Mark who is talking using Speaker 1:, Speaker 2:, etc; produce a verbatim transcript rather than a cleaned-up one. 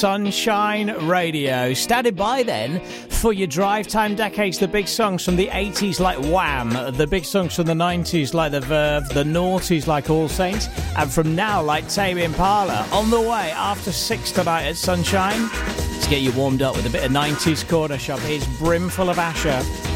Speaker 1: Sunshine Radio. Standing by then for your drive time decades, the big songs from the eighties like Wham, the big songs from the nineties like The Verve, the noughties like All Saints, and from now like Tame Impala. On the way after six tonight at Sunshine. Let's get you warmed up with a bit of nineties corner shop. Here's Brimful of Asher.